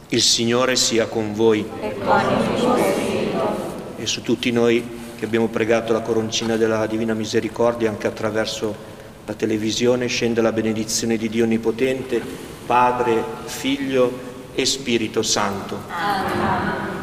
Il Signore sia con voi e con il tuo spirito. e su tutti noi che abbiamo pregato la coroncina della Divina Misericordia anche attraverso la televisione, scenda la benedizione di Dio Onnipotente, Padre, Figlio e Spirito Santo. Amen.